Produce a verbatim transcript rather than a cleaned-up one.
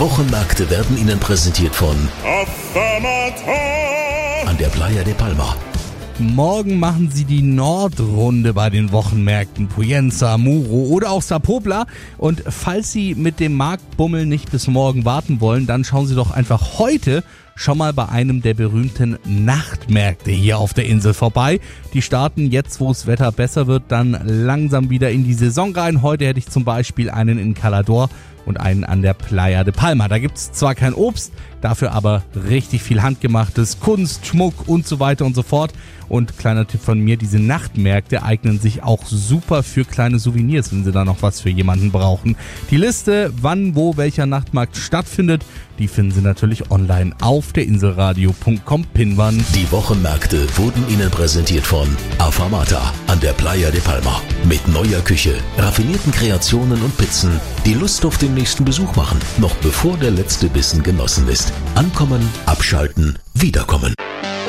Wochenmärkte werden Ihnen präsentiert von an der Playa de Palma. Morgen machen sie die Nordrunde bei den Wochenmärkten Poyenza, Muro oder auch Sapobla. Und falls Sie mit dem Marktbummel nicht bis morgen warten wollen, dann schauen Sie doch einfach heute schon mal bei einem der berühmten Nachtmärkte hier auf der Insel vorbei. Die starten jetzt, wo das Wetter besser wird, dann langsam wieder in die Saison rein. Heute hätte ich zum Beispiel einen in Calador und einen an der Playa de Palma. Da gibt's zwar kein Obst, dafür aber richtig viel handgemachtes, Kunst, Schmuck und so weiter und so fort. Und kleiner Tipp von mir, diese Nachtmärkte eignen sich auch super für kleine Souvenirs, wenn Sie da noch was für jemanden brauchen. Die Liste, wann, wo, welcher Nachtmarkt stattfindet, die finden Sie natürlich online auf der inselradio punkt com Pinwand. Die Wochenmärkte wurden Ihnen präsentiert von Afamata an der Playa de Palma. Mit neuer Küche, raffinierten Kreationen und Pizzen, die Lust auf den nächsten Besuch machen, noch bevor der letzte Bissen genossen ist. Ankommen, abschalten, wiederkommen.